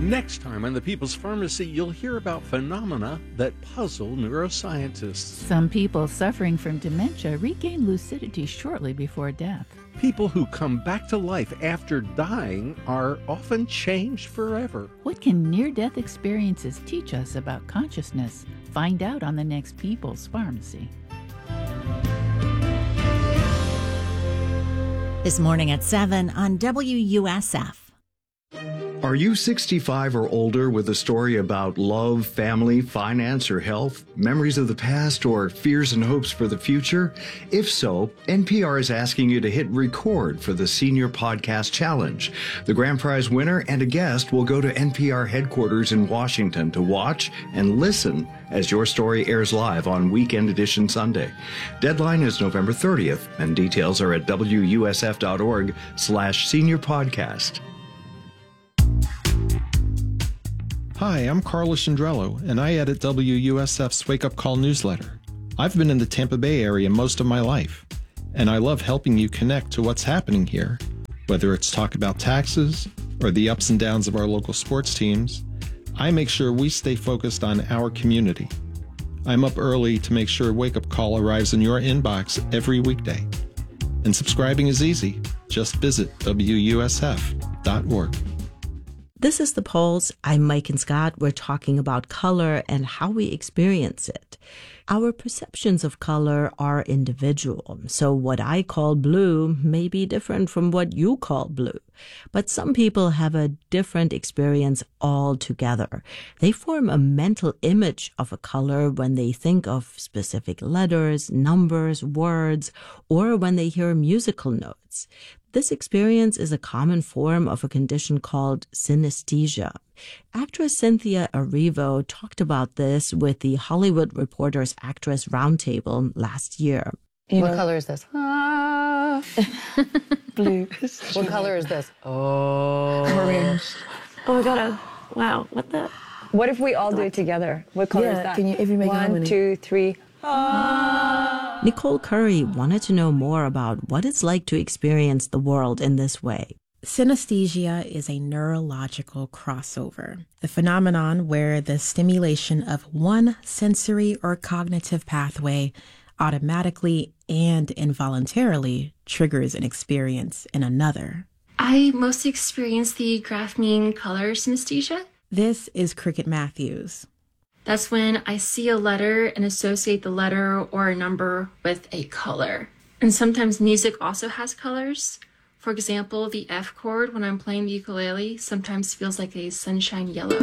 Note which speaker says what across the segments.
Speaker 1: Next time on The People's Pharmacy, you'll hear about phenomena that puzzle neuroscientists.
Speaker 2: Some people suffering from dementia regain lucidity shortly before death.
Speaker 1: People who come back to life after dying are often changed forever.
Speaker 2: What can near-death experiences teach us about consciousness? Find out on the next People's Pharmacy.
Speaker 3: This morning at 7 on WUSF.
Speaker 4: Are you 65 or older with a story about love, family, finance, or health, memories of the past, or fears and hopes for the future? If so, NPR is asking you to hit record for the Senior Podcast Challenge. The grand prize winner and a guest will go to NPR headquarters in Washington to watch and listen as your story airs live on Weekend Edition Sunday. Deadline is November 30th, and details are at wusf.org/seniorpodcast.
Speaker 5: Hi, I'm Carlos Andrello, and I edit WUSF's Wake Up Call newsletter. I've been in the Tampa Bay area most of my life, and I love helping you connect to what's happening here, whether it's talk about taxes or the ups and downs of our local sports teams. I make sure we stay focused on our community. I'm up early to make sure Wake Up Call arrives in your inbox every weekday. And subscribing is easy. Just visit WUSF.org.
Speaker 6: This is The Pulse. I'm Mike and Scott. We're talking about color and how we experience it. Our perceptions of color are individual, so what I call blue may be different from what you call blue. But some people have a different experience altogether. They form a mental image of a color when they think of specific letters, numbers, words, or when they hear musical notes. This experience is a common form of a condition called synesthesia. Actress Cynthia Erivo talked about this with the Hollywood Reporter's Actress Roundtable last year.
Speaker 7: What color is this?
Speaker 8: Blue.
Speaker 7: What color is this? Oh.
Speaker 8: Orange. Oh my God. Wow. What the?
Speaker 7: What if we all do it together? What color is that?
Speaker 8: Can you, if you make
Speaker 7: One, two, three.
Speaker 6: Nicole Curry wanted to know more about what it's like to experience the world in this way.
Speaker 9: Synesthesia is a neurological crossover, the phenomenon where the stimulation of one sensory or cognitive pathway automatically and involuntarily triggers an experience in another.
Speaker 10: I mostly experience the graph mean color synesthesia.
Speaker 9: This is Cricket Matthews.
Speaker 10: That's when I see a letter and associate the letter or a number with a color. And sometimes music also has colors. For example, the F chord when I'm playing the ukulele sometimes feels like a sunshine yellow.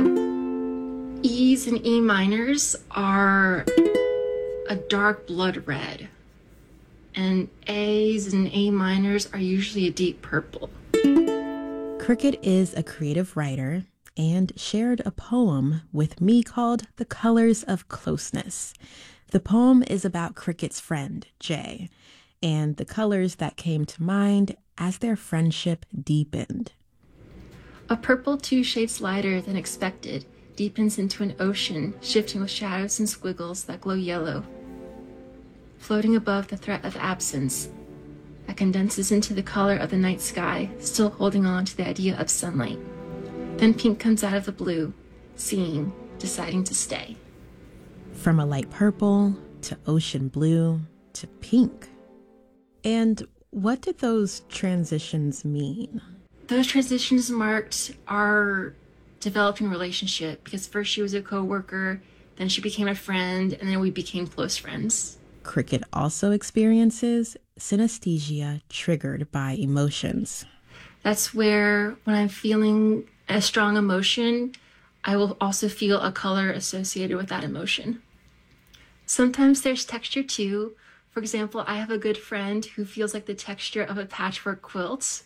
Speaker 10: E's and E minors are a dark blood red. And A's and A minors are usually a deep purple.
Speaker 9: Cricket is a creative writer and shared a poem with me called The Colors of Closeness. The poem is about Cricket's friend, Jay, and the colors that came to mind as their friendship deepened.
Speaker 10: A purple 2 shades lighter than expected deepens into an ocean, shifting with shadows and squiggles that glow yellow, floating above the threat of absence that condenses into the color of the night sky, still holding on to the idea of sunlight. Then pink comes out of the blue, seeing, deciding to stay.
Speaker 9: From a light purple to ocean blue to pink. And what did those transitions mean?
Speaker 10: Those transitions marked our developing relationship because first she was a coworker, then she became a friend, and then we became close friends.
Speaker 9: Cricket also experiences synesthesia triggered by emotions.
Speaker 10: That's where when I'm feeling a strong emotion, I will also feel a color associated with that emotion. Sometimes there's texture too. For example, I have a good friend who feels like the texture of a patchwork quilt.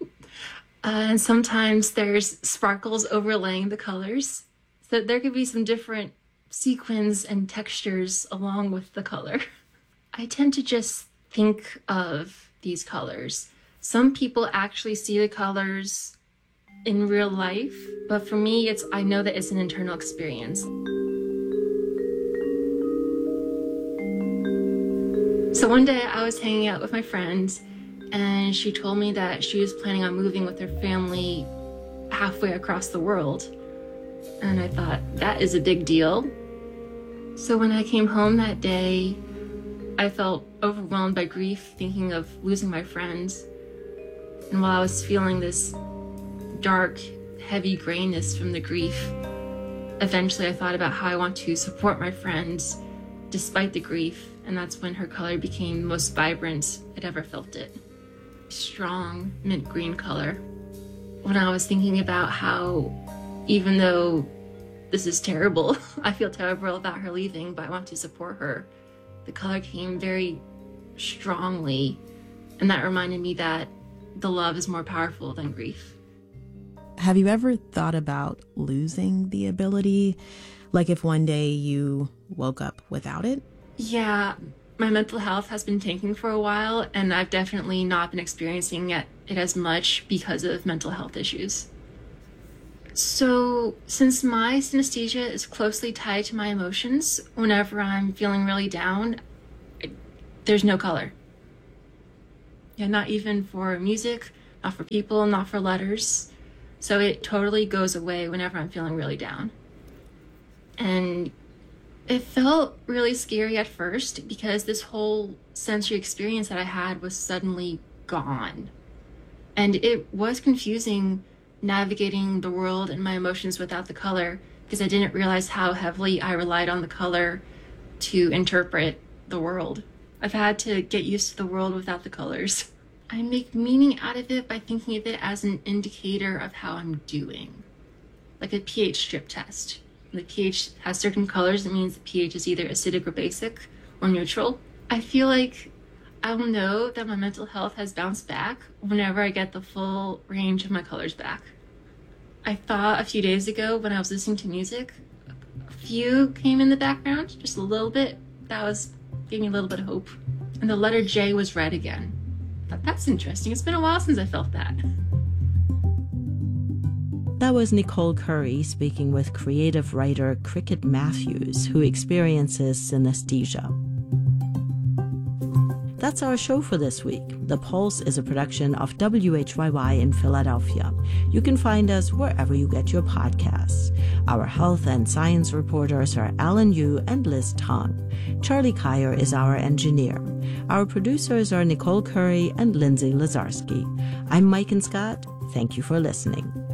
Speaker 10: And sometimes there's sparkles overlaying the colors. So there could be some different sequins and textures along with the color. I tend to just think of these colors. Some people actually see the colors in real life, but for me, I know that it's an internal experience. So one day I was hanging out with my friend and she told me that she was planning on moving with her family halfway across the world. And I thought, that is a big deal. So when I came home that day, I felt overwhelmed by grief, thinking of losing my friends. And while I was feeling this dark, heavy grayness from the grief, eventually I thought about how I want to support my friends despite the grief, and that's when her color became the most vibrant I'd ever felt it. Strong mint green color. When I was thinking about how, even though this is terrible, I feel terrible about her leaving, but I want to support her, the color came very strongly, and that reminded me that the love is more powerful than grief.
Speaker 9: Have you ever thought about losing the ability? Like if one day you woke up without it?
Speaker 10: Yeah, my mental health has been tanking for a while, and I've definitely not been experiencing it as much because of mental health issues. So, since my synesthesia is closely tied to my emotions, whenever I'm feeling really down, there's no color. Yeah, not even for music, not for people, not for letters. So it totally goes away whenever I'm feeling really down. And it felt really scary at first because this whole sensory experience that I had was suddenly gone. And it was confusing navigating the world and my emotions without the color because I didn't realize how heavily I relied on the color to interpret the world. I've had to get used to the world without the colors. I make meaning out of it by thinking of it as an indicator of how I'm doing. Like a pH strip test. When the pH has certain colors, it means the pH is either acidic or basic or neutral. I feel like I'll know that my mental health has bounced back whenever I get the full range of my colors back. I thought a few days ago when I was listening to music, a few came in the background, just a little bit. Gave me a little bit of hope. And the letter J was red again. I thought, that's interesting. It's been a while since I felt that.
Speaker 6: That was Nicole Curry speaking with creative writer Cricket Matthews, who experiences synesthesia. That's our show for this week. The Pulse is a production of WHYY in Philadelphia. You can find us wherever you get your podcasts. Our health and science reporters are Alan Yu and Liz Tong. Charlie Kyer is our engineer. Our producers are Nicole Curry and Lindsay Lazarski. I'm Mike and Scott. Thank you for listening.